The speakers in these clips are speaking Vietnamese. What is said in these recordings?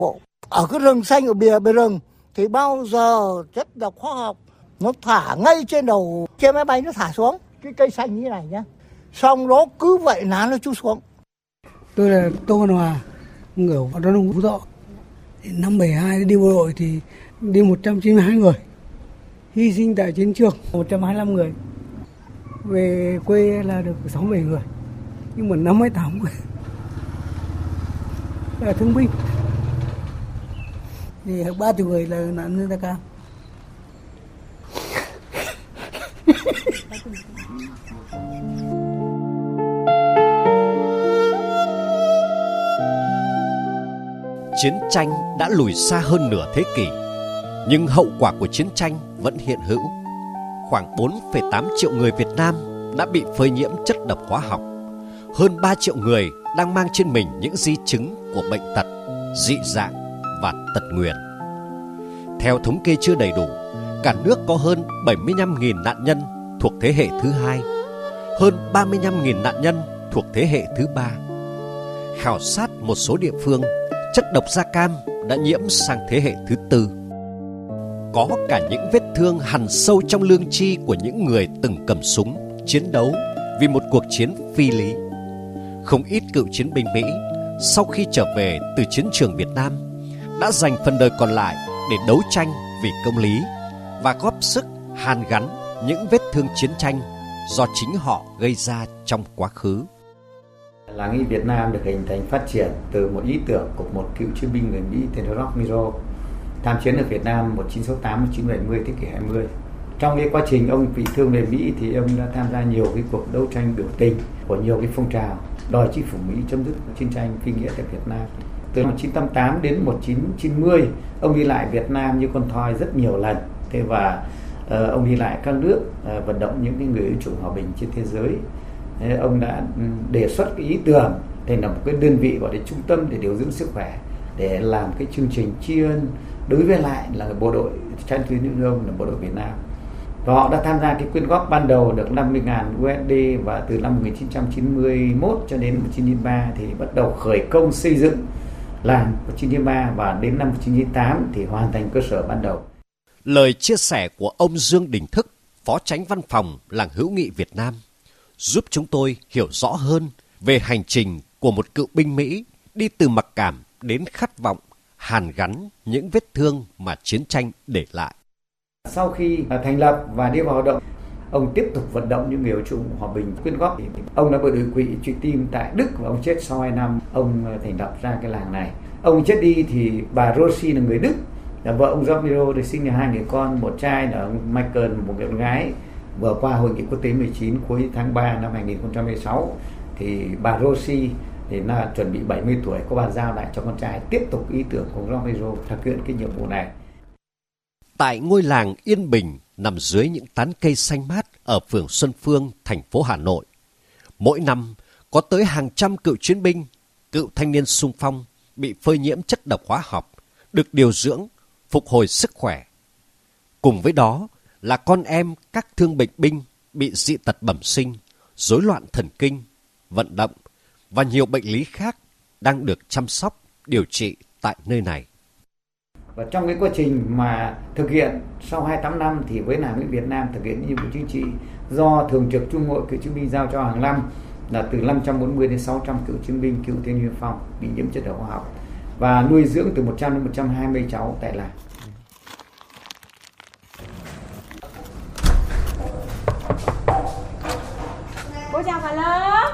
Ở cái rừng xanh ở bìa rừng thì bao giờ chất độc hóa học nó thả ngay trên đầu trên máy bay, nó thả xuống cái cây xanh như này nhá, xong nó cứ vậy nó chui xuống. Tôi là Tô Văn Hòa, người ở Đắk Nông, Phú Thọ. Năm 72 đi bộ đội thì đi 192 người, hy sinh tại chiến trường 125 người, về quê là được 67 người, nhưng mà 58 người là thương binh, thì 30 người là nạn nhân da cam. Chiến tranh đã lùi xa hơn nửa thế kỷ, nhưng hậu quả của chiến tranh vẫn hiện hữu. Khoảng 4,8 triệu người Việt Nam đã bị phơi nhiễm chất độc hóa học. Hơn 3 triệu người đang mang trên mình những di chứng của bệnh tật, dị dạng và tật nguyền. Theo thống kê chưa đầy đủ, cả nước có hơn 75.000 nạn nhân thuộc thế hệ thứ hai, hơn 35.000 nạn nhân thuộc thế hệ thứ ba. Khảo sát một số địa phương, chất độc da cam đã nhiễm sang thế hệ thứ tư. Có cả những vết thương hằn sâu trong lương tri của những người từng cầm súng, chiến đấu vì một cuộc chiến phi lý. Không ít cựu chiến binh Mỹ sau khi trở về từ chiến trường Việt Nam đã dành phần đời còn lại để đấu tranh vì công lý và góp sức hàn gắn những vết thương chiến tranh do chính họ gây ra trong quá khứ. Làng Y Việt Nam được hình thành phát triển từ một ý tưởng của một cựu chiến binh người Mỹ tên là Rock Miro, tham chiến ở Việt Nam 1968-1970 thế kỷ 20. Trong cái quá trình ông bị thương về Mỹ thì ông đã tham gia nhiều cái cuộc đấu tranh biểu tình của nhiều cái phong trào đòi chính phủ Mỹ chấm dứt chiến tranh phi nghĩa tại Việt Nam. Từ 1988 đến 1990, ông đi lại Việt Nam như con thoi rất nhiều lần. Thế và ông đi lại các nước vận động những cái người yêu chuộng hòa bình trên thế giới. Ông đã đề xuất cái ý tưởng thành lập một cái đơn vị gọi là trung tâm để điều dưỡng sức khỏe, để làm cái chương trình tri ân đối với lại là bộ đội tranh tuyến hữu đông là bộ đội Việt Nam. Và họ đã tham gia cái quyên góp ban đầu được 50.000 USD, và từ năm 1991 cho đến 1993 thì bắt đầu khởi công xây dựng làng 1993, và đến năm 1998 thì hoàn thành cơ sở ban đầu. Lời chia sẻ của ông Dương Đình Thức, Phó Chánh Văn phòng Làng Hữu nghị Việt Nam, giúp chúng tôi hiểu rõ hơn về hành trình của một cựu binh Mỹ đi từ mặc cảm đến khát vọng hàn gắn những vết thương mà chiến tranh để lại. Sau khi thành lập và đi vào hoạt động, ông tiếp tục vận động những người yêu chuộng hòa bình quyên góp. Ông đã bị đột quỵ trụy tim tại Đức và ông chết sau 2 năm ông thành lập ra cái làng này. Ông chết đi thì bà Rosie là người Đức, là vợ ông Romero, được sinh ra 2 người con, một trai là ông Michael, một người con gái. Vừa qua hội nghị quốc tế 19 cuối tháng 3 năm 2016 thì bà Rosie thì là chuẩn bị 70 tuổi, có bàn giao lại cho con trai tiếp tục ý tưởng của Romero thực hiện cái nhiệm vụ này. Tại ngôi làng yên bình nằm dưới những tán cây xanh mát ở phường Xuân Phương, thành phố Hà Nội, mỗi năm có tới hàng trăm cựu chiến binh, cựu thanh niên xung phong bị phơi nhiễm chất độc hóa học, được điều dưỡng, phục hồi sức khỏe. Cùng với đó là con em các thương bệnh binh bị dị tật bẩm sinh, rối loạn thần kinh, vận động và nhiều bệnh lý khác đang được chăm sóc, điều trị tại nơi này. Và trong cái quá trình mà thực hiện sau 28 năm thì với Làng Hữu nghị Việt Nam thực hiện nhiệm vụ chính trị do Thường trực Trung hội Cựu chiến binh giao cho hàng năm là từ 540 đến 600 cựu chiến binh, cựu thanh niên phong bị nhiễm chất độc hóa học, và nuôi dưỡng từ 100 đến 120 cháu tại làng. Cô chào cả lớp.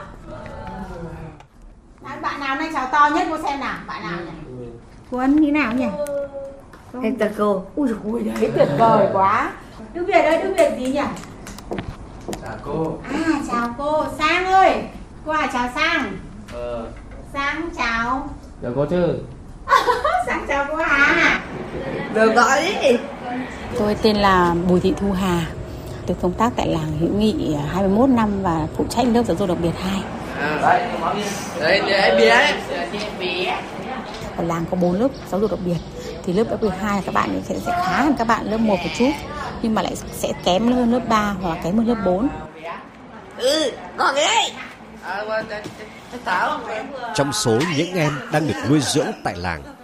Bạn nào nay chào to nhất cô xem nào, bạn nào nhỉ? Cô ăn như nào nhỉ? Em chào cô. Ui dồi ôi đấy, tuyệt vời quá. Đức Việt ơi, Đức Việt gì nhỉ? Chào cô. À chào cô, Sang ơi. Cô à chào Sang. Sang chào. Chào cô chứ. Sang chào cô Hà. Được gọi đi. Tôi tên là Bùi Thị Thu Hà. Tôi công tác tại Làng Hữu nghị 21 năm và phụ trách lớp giáo dục đặc biệt 2. Đây em bé. Ở làng có 4 lớp giáo dục đặc biệt, thì lớp đặc biệt 2 các bạn sẽ khá hơn các bạn lớp 1 một chút, nhưng mà lại sẽ kém hơn lớp 3 hoặc kém hơn lớp 4. Còn cái đấy. Trong số những em đang được nuôi dưỡng tại làng